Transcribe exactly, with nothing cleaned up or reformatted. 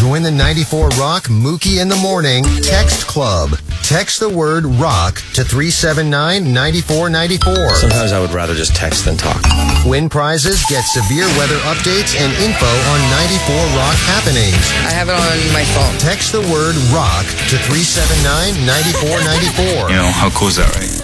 Join the ninety-four Rock Mookie in the Morning Text Club. Text the word ROCK to three seven nine, nine four nine four. Sometimes I would rather just text than talk. Win prizes, get severe weather updates, and info on ninety-four Rock happenings. I have it on my phone. Text the word ROCK to three seven nine, nine four nine four. You know, how cool is that, right?